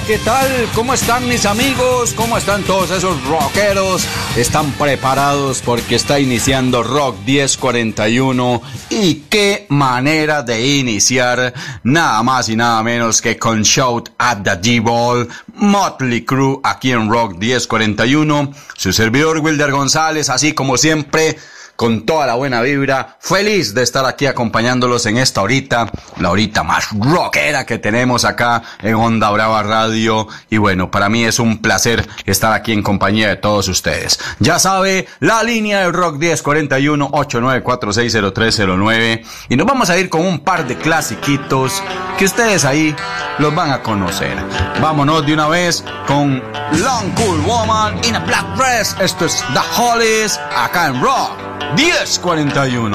¿qué tal? ¿Cómo están mis amigos? ¿Cómo están todos esos rockeros? ¿Están preparados? Porque está iniciando Rock 1041. Y qué manera de iniciar, nada más y nada menos que con Shout at the D-Ball, Motley Crue, aquí en Rock 1041. Su servidor Wilder González, así como siempre, con toda la buena vibra, feliz de estar aquí acompañándolos en esta horita, la horita más rockera que tenemos acá en Onda Brava Radio. Y bueno, para mí es un placer estar aquí en compañía de todos ustedes. Ya sabe, la línea del Rock 1041 894-60309. Y nos vamos a ir con un par de clasiquitos que ustedes ahí los van a conocer. Vámonos de una vez con Long Cool Woman in a Black Dress. Esto es The Hollies, acá en Rock 1041.